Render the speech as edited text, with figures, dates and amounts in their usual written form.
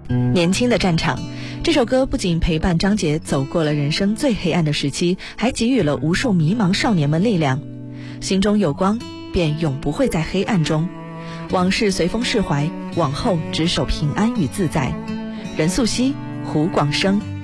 年轻的战场，这首歌不仅陪伴张杰走过了人生最黑暗的时期，还给予了无数迷茫少年们力量。心中有光，便永不会在黑暗中。往事随风释怀，往后只守平安与自在。任素汐、胡广生。